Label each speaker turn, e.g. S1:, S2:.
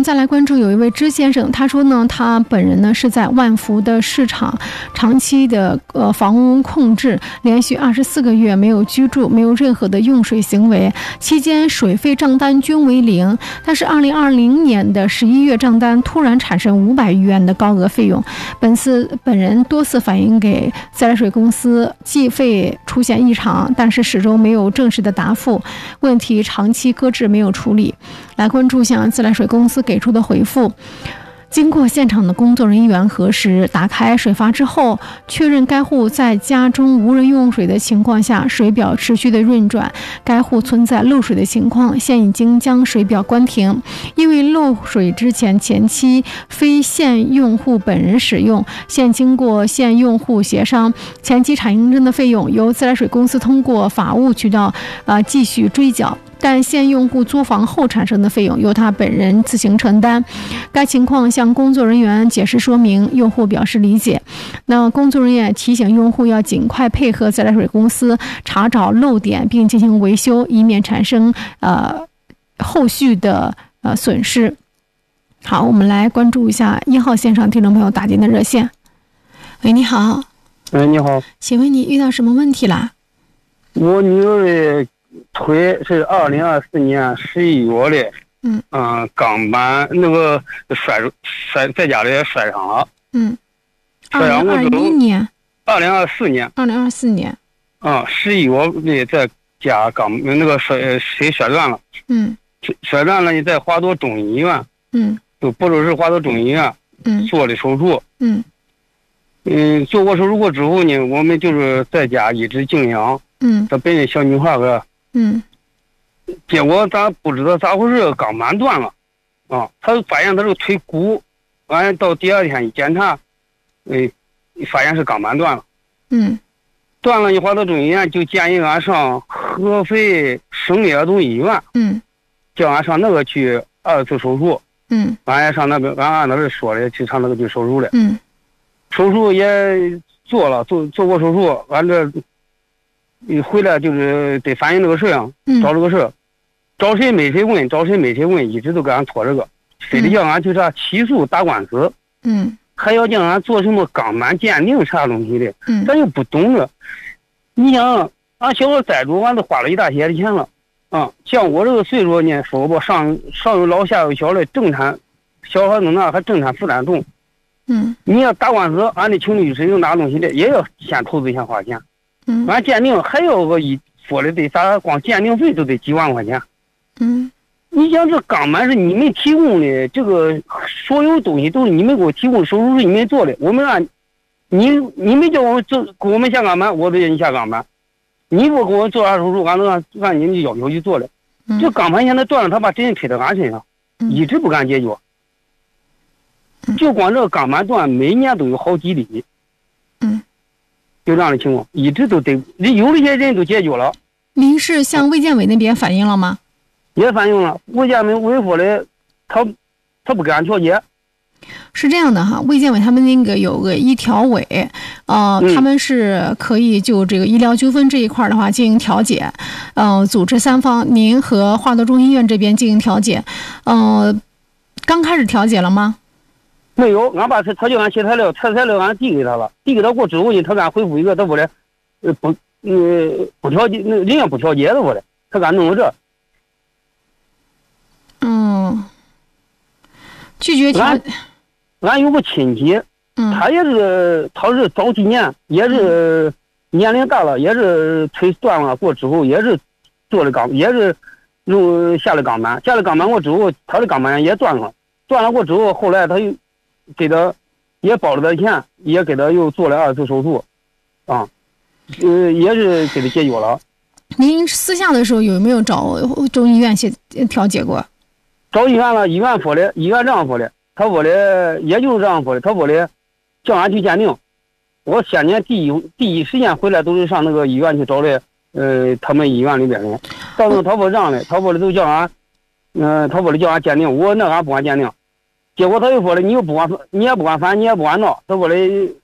S1: 再来关注有一位支先生，他说呢，他本人呢是在万福的市场长期的房屋控制，连续24个月没有居住，没有任何的用水行为，期间水费账单均为0。但是2020年的11月账单突然产生500余元的高额费用，本人多次反映给自来水公司计费出现异常，但是始终没有正式的答复，问题长期搁置没有处理。来关注向自来水公司给出的回复。经过现场的工作人员核实，打开水阀之后，确认该户在家中无人用水的情况下，水表持续的运转，该户存在漏水的情况，现已经将水表关停。因为漏水之前期非现用户本人使用，现经过现用户协商，前期产生的费用由自来水公司通过法务渠道继续追缴。但现用户租房后产生的费用由他本人自行承担，该情况向工作人员解释说明，用户表示理解。那工作人员提醒用户要尽快配合自来水公司查找漏点并进行维修，以免产生后续的损失。好，我们来关注一下1号线上听众朋友打进的热线。喂，你好。
S2: 喂，你好，
S1: 请问你遇到什么问题啦？
S2: 我女儿的腿是2024年11月的，钢板那个摔在家里摔伤了。
S1: 2021年。
S2: 2024年。
S1: 2024年。
S2: 11月的在家那个腿摔断了。摔断了，你在华东中医院。就亳州市华东中医院。做的手术。做过手术过之后呢，我们就是在家一直静养。她本来小女孩个。结果咱不知道咋回事，钢板断了。他发现他这个腿骨，完到第2天一检查，发现是钢板断了。断了，你华东中医院就建议俺上合肥省立儿童医院。叫俺上那个去2次手术。俺也上那边，俺那边说的去上那个去手术了。手术也做了，做过手术，俺这回来就是得反映这个事啊，找这个事，找谁没谁问，找谁没谁问，一直都给俺拖这个，非得叫俺去啥起诉打官司。还要叫俺做什么钢板鉴定啥东西的。咱又不懂这。你想，俺小孩栽住，俺都花了一大些的钱了。像我这个岁数呢，说不上有老下有小的，正产小孩子那还正产负担重。你要打官司，俺的请律师有哪东西的，也要先投资先花钱。俺鉴定还要个说的得啥，光鉴定费都得几万块钱。你想这钢板是你们提供的，这个所有东西都是你们给我提供，手术是你们做的，我们按你们叫我们做，给我们下钢板，我得给你下钢板。你不给我做啥手术，俺能按你们的要求去做的。这钢板现在断了，他把责任推到俺身上，一直不敢解决。就光这个钢板断，每年都有好几例。就这样的情况，一直都得有的些人都解决了。
S1: 您是向卫健委那边反映了吗？
S2: 也反映了，卫健委说的，他不给俺调解。
S1: 是这样的哈，卫健委他们那个有个医调委，他们是可以就这个医疗纠纷这一块的话进行调解，组织3方，您和华东中医院这边进行调解，刚开始调解了吗？
S2: 没有，俺把他叫俺写材料，俺递给他了，递给他过之后呢，他给俺回复一个，他说的，不调解，人家不调解的，我的，他给俺弄到这。
S1: 拒绝调。
S2: 俺有个亲戚，他是早几年，也是年龄大了，也是腿断了过之后，也是做的也是下了钢板过之后，他的钢板也断了过之后，后来他又给他也包了点钱，也给他又做了2次手术，也是给他解决了。
S1: 您私下的时候有没有找中医院调解过？
S2: 找医院了，医院说的，医院这样说的，他说的也就是这样说的，他说的叫俺去鉴定。我先前第一时间回来都是上那个医院去找的，他们医院里边的。到时候他说让的，他说的都叫俺，他说的叫俺鉴定，俺不敢鉴定。结果他又说的，你也不管烦，你也不管闹，他说的